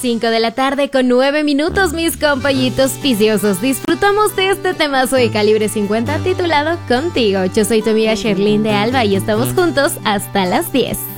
5 de la tarde con 9 minutos, mis compañitos viciosos. Disfrutamos de este temazo de Calibre 50 titulado Contigo. Yo soy tu amiga Sherlyn de Alba y estamos juntos hasta las 10.